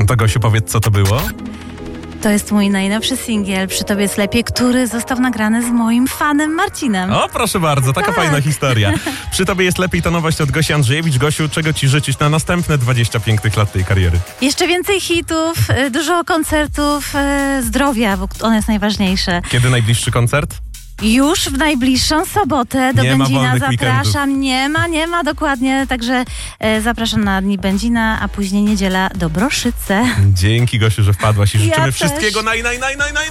No to Gosiu, powiedz, co to było? To jest mój najnowszy singiel Przy tobie jest lepiej, który został nagrany z moim fanem Marcinem. O, proszę bardzo, taka fajna historia. Przy tobie jest lepiej, to nowość od Gosi Andrzejewicz. Gosiu, czego ci życzyć na następne 20 pięknych lat tej kariery? Jeszcze więcej hitów, dużo koncertów, zdrowia, bo ono jest najważniejsze. Kiedy najbliższy koncert? Już w najbliższą sobotę do Nie ma Będzina wolnych zapraszam. Nie ma dokładnie, także zapraszam na Dni Będzina, a później niedziela do Broszyce. Dzięki, Gosiu, że wpadłaś i życzymy Ja też. wszystkiego naj.